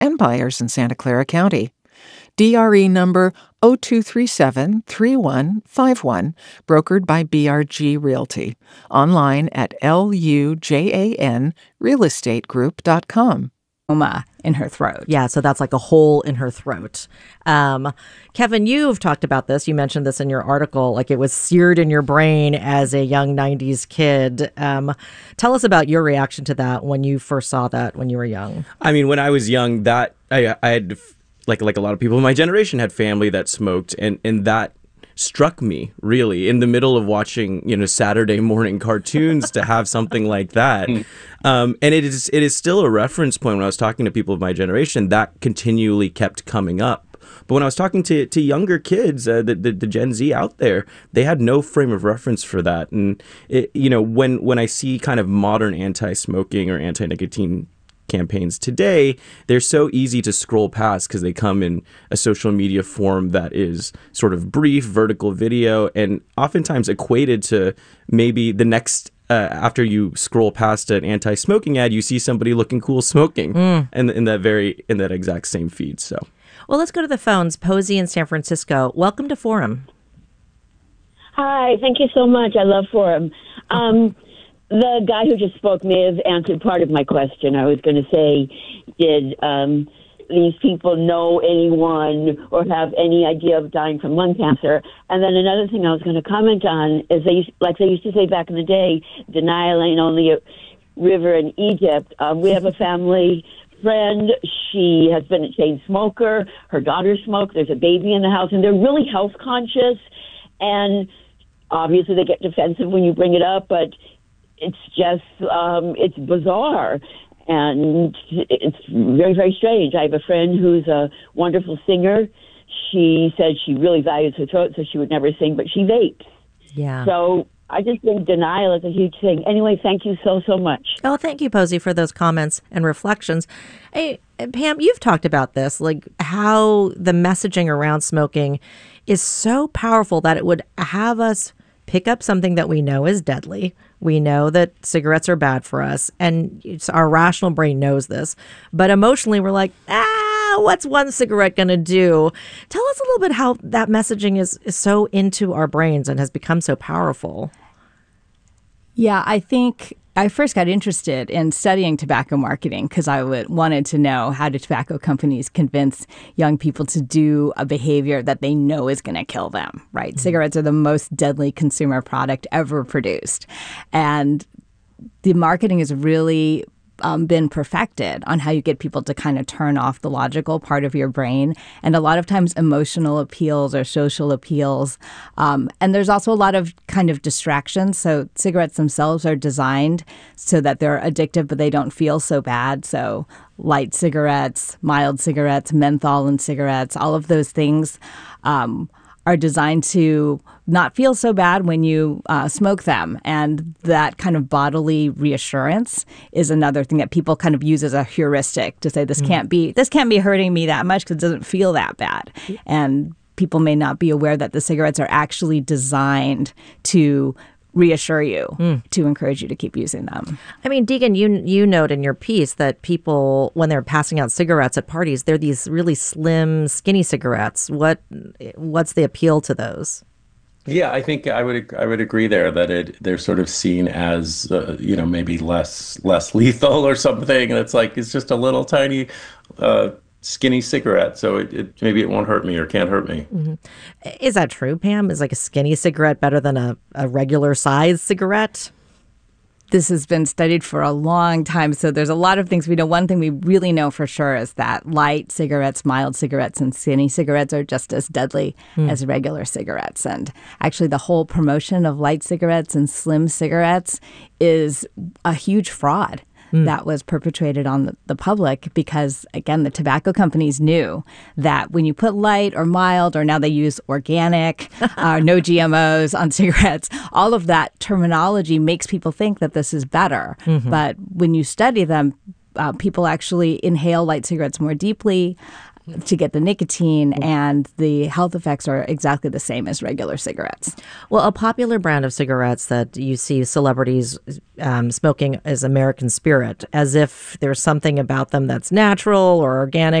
and buyers in Santa Clara County. DRE number 0237-3151, brokered by BRG Realty. Online at lujanrealestategroup.com. In her throat. Yeah, so that's like a hole in her throat. Kevin, you've talked about this. You mentioned this in your article, like it was seared in your brain as a young 90s kid. Tell us about your reaction to that when you first saw that when you were young. I mean, when I was young, that I had, like a lot of people in my generation, had family that smoked, and that struck me really in the middle of watching, Saturday morning cartoons to have something like that. And it is still a reference point. When I was talking to people of my generation, that continually kept coming up. But when I was talking to younger kids, the Gen Z out there, they had no frame of reference for that. And when I see kind of modern anti-smoking or anti-nicotine campaigns today, they're so easy to scroll past because they come in a social media form that is sort of brief, vertical video, and oftentimes equated to maybe the next, after you scroll past an anti-smoking ad, you see somebody looking cool smoking in that exact same feed. So, well, let's go to the phones. Posey in San Francisco. Welcome to Forum. Hi, thank you so much. I love Forum. The guy who just spoke may have answered part of my question. I was going to say, did these people know anyone or have any idea of dying from lung cancer? And then another thing I was going to comment on is they used to say back in the day, denial ain't only a river in Egypt. We have a family friend. She has been a chain smoker. Her daughter smokes. There's a baby in the house, and they're really health conscious. And obviously they get defensive when you bring it up, but it's just, it's bizarre, and it's very, very strange. I have a friend who's a wonderful singer. She said she really values her throat, so she would never sing, but she vapes. Yeah. So I just think denial is a huge thing. Anyway, thank you so, so much. Oh, thank you, Posey, for those comments and reflections. Hey, Pam, you've talked about this, like how the messaging around smoking is so powerful that it would have us pick up something that we know is deadly. We know that cigarettes are bad for us, and our rational brain knows this. But emotionally, we're like, what's one cigarette going to do? Tell us a little bit how that messaging is so into our brains and has become so powerful. Yeah, I think I first got interested in studying tobacco marketing because I wanted to know, how do tobacco companies convince young people to do a behavior that they know is going to kill them, right? Mm-hmm. Cigarettes are the most deadly consumer product ever produced. And the marketing has really been perfected on how you get people to kind of turn off the logical part of your brain. And a lot of times emotional appeals or social appeals. And there's also a lot of kind of distractions. So cigarettes themselves are designed so that they're addictive, but they don't feel so bad. So light cigarettes, mild cigarettes, menthol in cigarettes, all of those things are designed to not feel so bad when you smoke them. And that kind of bodily reassurance is another thing that people kind of use as a heuristic to say, this can't be hurting me that much because it doesn't feel that bad. And people may not be aware that the cigarettes are actually designed to reassure you, to encourage you to keep using them. I mean, Deegan, you note in your piece that people, when they're passing out cigarettes at parties, they're these really slim, skinny cigarettes. What's the appeal to those? Yeah, I think I would agree there that they're sort of seen as maybe less lethal or something, and it's just a little tiny skinny cigarette, so it maybe it won't hurt me or can't hurt me. Mm-hmm. Is that true, Pam? Is like a skinny cigarette better than a regular size cigarette? This has been studied for a long time, so there's a lot of things we know. One thing we really know for sure is that light cigarettes, mild cigarettes, and skinny cigarettes are just as deadly as regular cigarettes. And actually, the whole promotion of light cigarettes and slim cigarettes is a huge fraud that was perpetrated on the public because, again, the tobacco companies knew that when you put light or mild, or now they use organic, no GMOs on cigarettes, all of that terminology makes people think that this is better. Mm-hmm. But when you study them, people actually inhale light cigarettes more deeply. to get the nicotine, and the health effects are exactly the same as regular cigarettes. Well, a popular brand of cigarettes that you see celebrities smoking is American Spirit, as if there's something about them that's natural or organic.